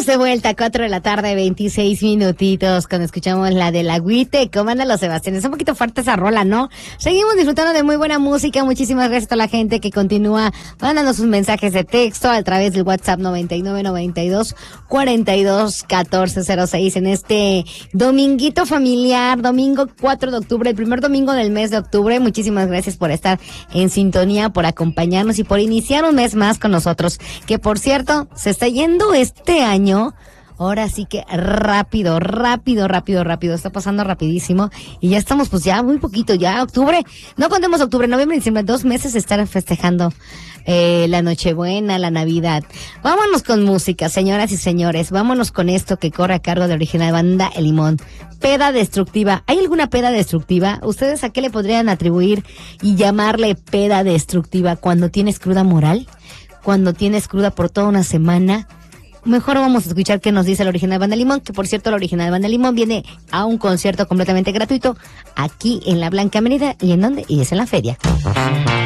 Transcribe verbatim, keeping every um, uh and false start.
de vuelta, cuatro de la tarde, veintiséis minutitos, cuando escuchamos la del Agüite. ¿Cómo andan los Sebastián? Es un poquito fuerte esa rola, ¿no? Seguimos disfrutando de muy buena música. Muchísimas gracias a toda la gente que continúa mandando sus mensajes de texto a través del WhatsApp noventa y nueve, noventa y dos, cuarenta y dos, catorce cero seis en este dominguito familiar, domingo cuatro de octubre, el primer domingo del mes de octubre. Muchísimas gracias por estar en sintonía, por acompañarnos y por iniciar un mes más con nosotros, que por cierto, se está yendo este año, ahora sí que rápido, rápido, rápido, rápido, está pasando rapidísimo y ya estamos pues ya muy poquito, ya octubre, no contemos octubre, noviembre, diciembre, dos meses estar festejando eh, la Nochebuena, la Navidad. Vámonos con música, señoras y señores, vámonos con esto que corre a cargo de Original Banda El Limón. Peda destructiva. ¿Hay alguna peda destructiva? ¿Ustedes a qué le podrían atribuir y llamarle peda destructiva? ¿Cuando tienes cruda moral? ¿Cuando tienes cruda por toda una semana? Mejor vamos a escuchar qué nos dice el Original Banda Limón, que por cierto, el Original Banda Limón viene a un concierto completamente gratuito aquí en la Blanca Avenida. ¿Y en dónde? Y es en la feria.